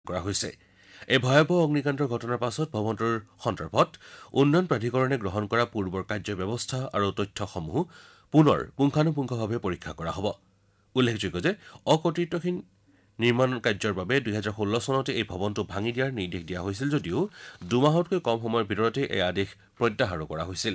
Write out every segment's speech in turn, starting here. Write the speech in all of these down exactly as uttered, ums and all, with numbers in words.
কৰা হৈছে। এই ভয়াবহ অগ্নিকাণ্ডৰ ঘটনাৰ পাছত ভৱনটোৰ সন্দৰ্ভত উন্নয়ন প্ৰাধিকৰণে গ্ৰহণ কৰা পূৰ্বৰ কাৰ্য ব্যৱস্থা আৰু তথ্যসমূহ পুনৰ পুংখানুপুংখভাৱে পৰীক্ষা কৰা হ'ব। উল্লেখযোগ্য যে অকৰ্তৃত্বহীন নিৰ্মাণ কাৰ্যৰ বাবে দুই হাজাৰ ষোল্ল চনতে এই ভৱনটো ভাঙি দিয়াৰ নিৰ্দেশ দিয়া হৈছিল যদিও দুমাহতকৈ কম সময়ৰ ভিতৰতে এই আদেশ প্ৰত্যাহাৰো কৰা হৈছিল।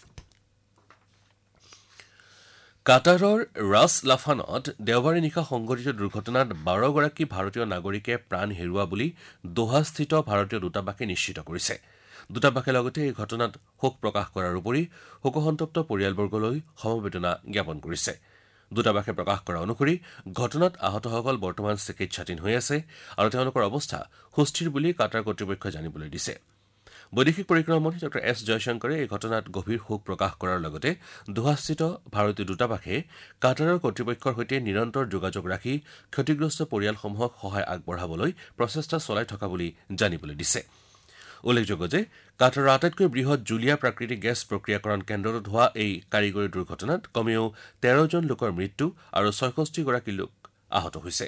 কাটাৰৰ ৰাছ লাফানত দেওবাৰে নিশা সংঘটিত দুৰ্ঘটনাত বাৰগৰাকী ভাৰতীয় নাগৰিকে প্ৰাণ হেৰুওৱা বুলি দোহাস্থিত ভাৰতীয় দূতাবাসে নিশ্চিত কৰিছে। দূতাবাসে লগতে এই ঘটনাত শোক প্ৰকাশ কৰাৰ উপৰি শোকসন্তপ্ত পৰিয়ালবৰ্গলৈ সমবেদনা জ্ঞাপন কৰিছে। দূতাবাসে প্ৰকাশ কৰা অনুসৰি ঘটনাত আহতসকল বৰ্তমান চিকিৎসাধীন হৈ আছে আৰু তেওঁলোকৰ অৱস্থা সুস্থিৰ বুলি কাটাৰ কৰ্তৃপক্ষই জানিবলৈ দিছে। বৈদেশিক পৰিক্ৰমা মন্ত্ৰী ডঃ এছ জয়শংকৰে এই ঘটনাত গভীৰ শোক প্ৰকাশ কৰাৰ লগতে দোহাস্থিত ভাৰতীয় দূতাবাসে কাটাৰৰ কৰ্তৃপক্ষৰ সৈতে নিৰন্তৰ যোগাযোগ ৰাখি ক্ষতিগ্ৰস্ত পৰিয়ালসমূহক সহায় আগবঢ়াবলৈ প্ৰচেষ্টা চলাই থকা বুলি জানিবলৈ দিছে। উল্লেখযোগ্য যে কাটাৰৰ আটাইতকৈ বৃহৎ জুলীয়া প্ৰাকৃতিক গেছ প্ৰক্ৰিয়াকৰণ কেন্দ্ৰটোত হোৱা এই কাৰিকৰী দুৰ্ঘটনাত কমেও তেৰজন লোকৰ মৃত্যু আৰু ছয়ষষ্ঠিগৰাকী লোক আহত হৈছে।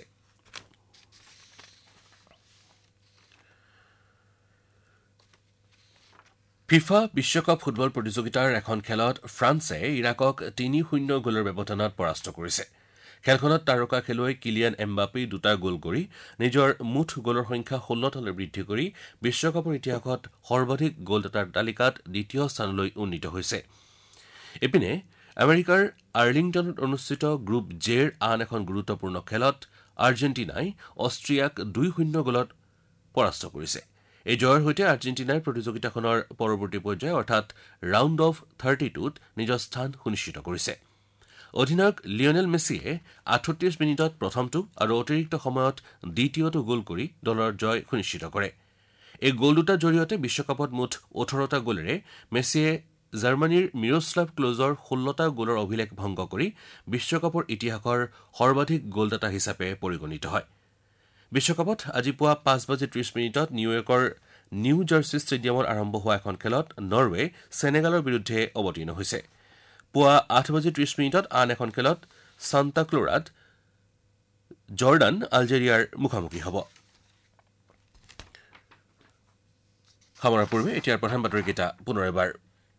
ফিফা বিশ্বকাপ ফুটবল প্ৰতিযোগিতাৰ এখন খেলত ফ্ৰান্সে ইৰাকক তিনি শূন্য গ'লৰ ব্যৱধানত পৰাস্ত কৰিছে। খেলখনত তাৰকা খেলুৱৈ কিলিয়ান এমবাপেই দুটা গ'ল কৰি নিজৰ মুঠ গ'লৰ সংখ্যা ষোল্লটালৈ বৃদ্ধি কৰি বিশ্বকাপৰ ইতিহাসত সৰ্বাধিক গ'লদাতাৰ তালিকাত দ্বিতীয় স্থানলৈ উন্নীত হৈছে। ইপিনে আমেৰিকাৰ আৰ্লিংটনত অনুষ্ঠিত গ্ৰুপ জেৰ আন এখন গুৰুত্বপূৰ্ণ খেলত আৰ্জেণ্টিনাই অষ্ট্ৰিয়াক দুই শূন্য গ'লত পৰাস্ত কৰিছে। এই জয়ৰ সৈতে আৰ্জেণ্টিনাই প্ৰতিযোগিতাখনৰ পৰৱৰ্তী পৰ্যায় অৰ্থাৎ ৰাউণ্ড অফ থাৰ্টি টুত নিজৰ স্থান সুনিশ্চিত কৰিছে। অধিনায়ক লিঅনেল মেছিয়ে আঠত্ৰিশ মিনিটত প্ৰথমটো আৰু অতিৰিক্ত সময়ত দ্বিতীয়টো গ'ল কৰি দলৰ জয় সুনিশ্চিত কৰে। এই গ'ল দুটাৰ জৰিয়তে বিশ্বকাপত মুঠ ওঠৰটা গ'লেৰে মেছিয়ে জাৰ্মানীৰ মিৰোশ্লাভ ক্লোজৰ ষোল্লটা গ'লৰ অভিলেখ ভংগ কৰি বিশ্বকাপৰ ইতিহাসৰ সৰ্বাধিক গ'লদাতা হিচাপে পৰিগণিত হয়। বিশ্বকাপত আজি পুৱা পাঁচ বাজি ত্ৰিশ মিনিটত নিউয়ৰ্কৰ নিউ জাৰ্চি ষ্টেডিয়ামত আৰম্ভ হোৱা এখন খেলত নৰৱে চেনেগালৰ বিৰুদ্ধে অৱতীৰ্ণ হৈছে। পুৱা আঠ বাজি ত্ৰিশ মিনিটত আন এখন খেলত ছাণ্টা ক্লোৰাত জৰ্ডান আলজেৰিয়াৰ মুখামুখি হ'ব। সামৰাৰ পূৰ্বে এতিয়াৰ প্ৰধান বাতৰিকেইটা পুনৰ এবাৰ।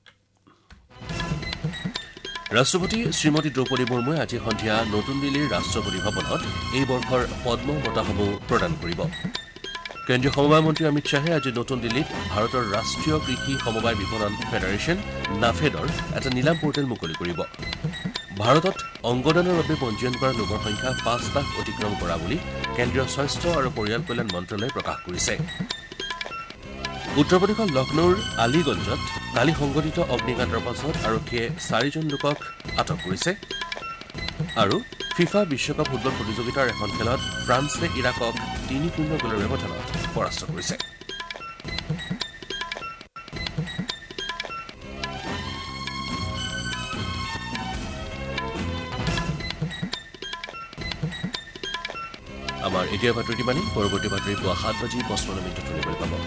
ৰাষ্ট্ৰপতি শ্ৰীমতী দ্ৰৌপদী মুৰ্মুৱে আজি সন্ধিয়া নতুন দিল্লীৰ ৰাষ্ট্ৰপতি ভৱনত এই বৰ্ষৰ পদ্ম বঁটাসমূহ প্ৰদান কৰিব। কেন্দ্ৰীয় সমবায় মন্ত্ৰী অমিত শ্বাহে আজি নতুন দিল্লীত ভাৰতৰ ৰাষ্ট্ৰীয় কৃষি সমবায় বিপণন ফেডাৰেশ্যন নাফেডৰ এটা নিলাম পৰ্টেল মুকলি কৰিব। ভাৰতত অংগদানৰ বাবে পঞ্জীয়ন কৰা লোকৰ সংখ্যা পাঁচ লাখ অতিক্ৰম কৰা বুলি কেন্দ্ৰীয় স্বাস্থ্য আৰু পৰিয়াল কল্যাণ মন্ত্ৰালয়ে প্ৰকাশ কৰিছে। উত্তৰ প্ৰদেশৰ লক্ষ্ণৌৰ আলিগঞ্জত কালি সংঘটিত অগ্নিকাণ্ডৰ পাছত আৰক্ষীয়ে চাৰিজন লোকক আটক কৰিছে। আৰু ফিফা বিশ্বকাপ ফুটবল প্ৰতিযোগিতাৰ এখন খেলত ফ্ৰান্সে ইৰাকক তিনি শূন্য গ'লৰ ব্যৱধানত পৰাস্ত কৰিছে। আমাৰ এতিয়া বাতৰি মানে পৰৱৰ্তী বাতৰি পুৱা সাত বাজি পঁচপন্ন মিনিটত শুনিবলৈ পাব।